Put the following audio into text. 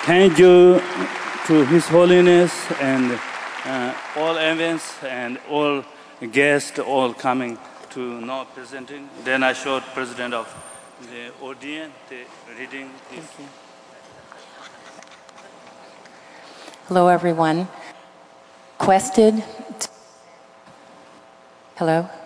thank you to His Holiness and all events and all guests all coming to now presenting. Then I showed President of the audience the reading this. Hello, everyone. Hello.